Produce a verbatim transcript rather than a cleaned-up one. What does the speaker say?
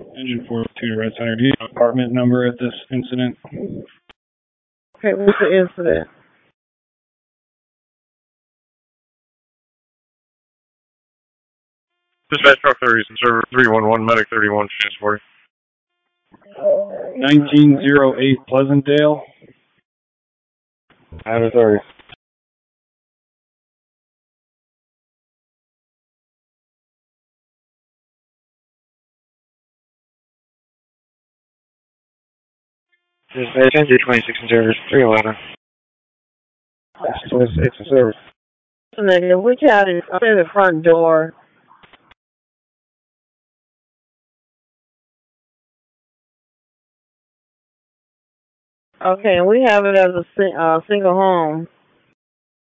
Engine four two to Red Center. Do you have an apartment number at this incident? Okay, what's the incident? Dispatch truck thirty, server three one one, medic thirty-one, transport. nineteen oh eight Pleasantdale. Out of thirty. Dispatch N J twenty-six in service, three eleven. That's twenty-six in service. Nigga, we got it up in the front door. Okay, and we have it as a sing, uh, single home.